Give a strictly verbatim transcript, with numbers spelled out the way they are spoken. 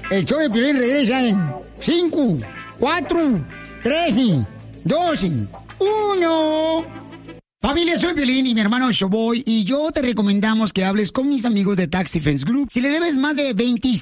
El show de Piolín regresa en cinco, cuatro, tres, dos, uno. Familia, soy Piolín y mi hermano Showboy, y yo te recomendamos que hables con mis amigos de Tax Defense Group. Si le debes más de veinticinco